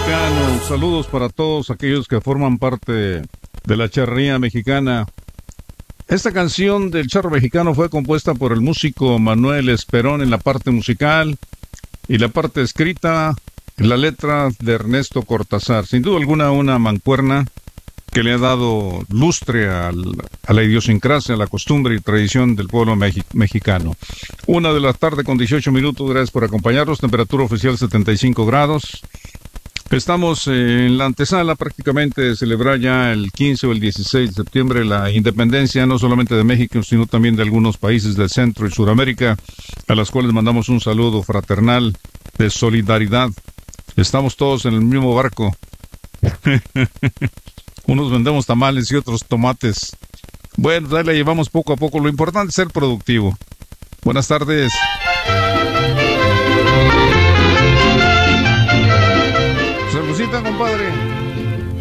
mexicano. Saludos para todos aquellos que forman parte de la charrería mexicana. Esta canción del charro mexicano fue compuesta por el músico Manuel Esperón en la parte musical y la parte escrita, la letra de Ernesto Cortázar. Sin duda alguna una mancuerna que le ha dado lustre a la idiosincrasia, a la costumbre y tradición del pueblo mexicano. 1:00 con 18 minutos, gracias por acompañarnos, temperatura oficial 75 grados. Estamos en la antesala prácticamente de celebrar ya el 15 o el 16 de septiembre la independencia, no solamente de México, sino también de algunos países de Centro y Suramérica, a las cuales mandamos un saludo fraternal de solidaridad. Estamos todos en el mismo barco. Unos vendemos tamales y otros tomates. Bueno, ahí la llevamos poco a poco. Lo importante es ser productivo. Buenas tardes. Saludcita, compadre.